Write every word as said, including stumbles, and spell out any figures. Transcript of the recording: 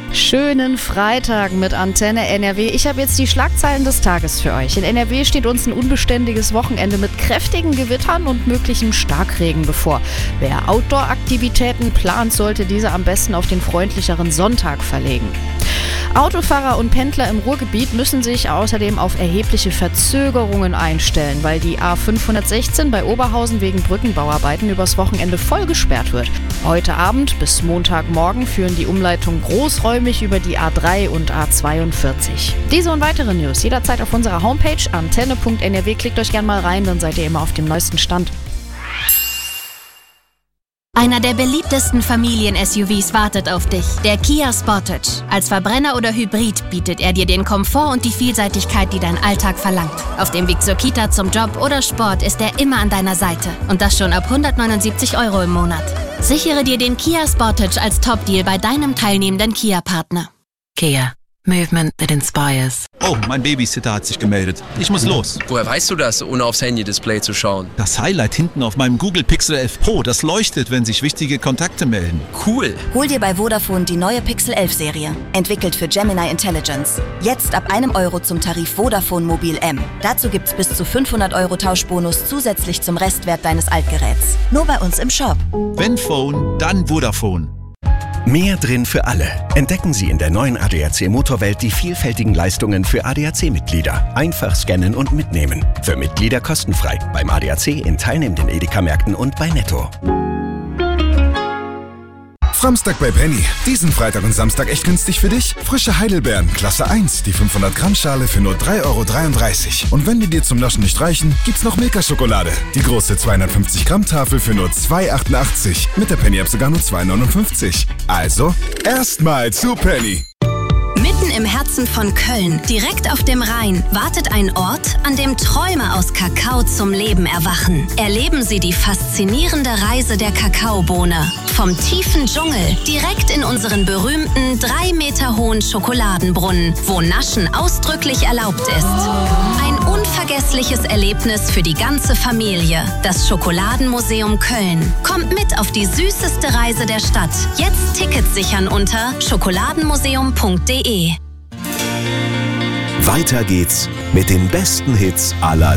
Schönen Freitag mit Antenne N R W. Ich habe jetzt die Schlagzeilen des Tages für euch. In N R W steht uns ein unbeständiges Wochenende mit kräftigen Gewittern und möglichem Starkregen bevor. Wer Outdoor-Aktivitäten plant, sollte diese am besten auf den freundlicheren Sonntag verlegen. Autofahrer und Pendler im Ruhrgebiet müssen sich außerdem auf erhebliche Verzögerungen einstellen, weil die A fünfhundertsechzehn bei Oberhausen wegen Brückenbauarbeiten übers Wochenende voll gesperrt wird. Heute Abend bis Montagmorgen führen die Umleitungen großräumig über die A drei und A zweiundvierzig. Diese und weitere News jederzeit auf unserer Homepage antenne punkt n r w. Klickt euch gerne mal rein, dann seid ihr immer auf dem neuesten Stand. Einer der beliebtesten Familien-S U Vs wartet auf dich, der Kia Sportage. Als Verbrenner oder Hybrid bietet er dir den Komfort und die Vielseitigkeit, die dein Alltag verlangt. Auf dem Weg zur Kita, zum Job oder Sport ist er immer an deiner Seite. Und das schon ab hundertneunundsiebzig Euro im Monat. Sichere dir den Kia Sportage als Top-Deal bei deinem teilnehmenden Kia-Partner. Kia. Movement that inspires. Oh, mein Babysitter hat sich gemeldet. Ich muss los. Woher weißt du das, ohne aufs Handy-Display zu schauen? Das Highlight hinten auf meinem Google Pixel elf Pro, das leuchtet, wenn sich wichtige Kontakte melden. Cool. Hol dir bei Vodafone die neue Pixel elf Serie. Entwickelt für Gemini Intelligence. Jetzt ab einem Euro zum Tarif Vodafone Mobil M. Dazu gibt's bis zu fünfhundert Euro Tauschbonus zusätzlich zum Restwert deines Altgeräts. Nur bei uns im Shop. Wenn Phone, dann Vodafone. Mehr drin für alle. Entdecken Sie in der neuen A D A C Motorwelt die vielfältigen Leistungen für A D A C-Mitglieder. Einfach scannen und mitnehmen. Für Mitglieder kostenfrei. Beim A D A C in teilnehmenden Edeka-Märkten und bei Netto. Samstag bei Penny. Diesen Freitag und Samstag echt günstig für dich? Frische Heidelbeeren, Klasse eins, die fünfhundert Gramm Schale für nur drei Euro dreiunddreißig. Und wenn die dir zum Naschen nicht reichen, gibt's noch Milka-Schokolade. Die große zweihundertfünfzig Gramm Tafel für nur zwei Euro achtundachtzig. Mit der Penny-App sogar nur zwei Euro neunundfünfzig. Also, erstmal zu Penny. Mitten im Herzen von Köln, direkt auf dem Rhein, wartet ein Ort, an dem Träume aus Kakao zum Leben erwachen. Erleben Sie die faszinierende Reise der Kakaobohne. Vom tiefen Dschungel direkt in unseren berühmten drei Meter hohen Schokoladenbrunnen, wo Naschen ausdrücklich erlaubt ist. Ein unvergessliches Erlebnis für die ganze Familie. Das Schokoladenmuseum Köln. Kommt mit auf die süßeste Reise der Stadt. Jetzt Tickets sichern unter schokoladenmuseum punkt de. Weiter geht's mit den besten Hits aller